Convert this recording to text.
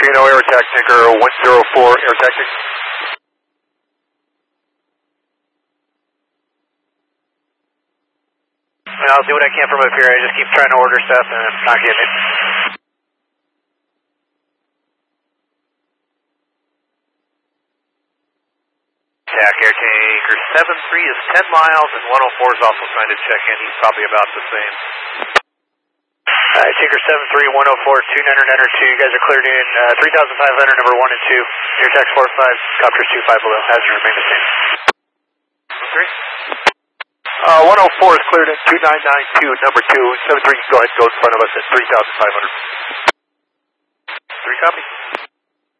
Reno Air Attack Tinker 104 Air Tactic. I'll do what I can from up here. I just keep trying to order stuff and it's not getting it. Attack Air Tanker 73 is 10 miles and 104 is also trying to check in. He's probably about the same. Tinker 73, 104, 2900, enter 2. You guys are cleared in 3500, number 1 and 2. Air tax 45, copters 25 below. Hazard remain the same. Okay. 104 is cleared in 2992, number 2. 73, go ahead, go in front of us at 3500. 3 copy.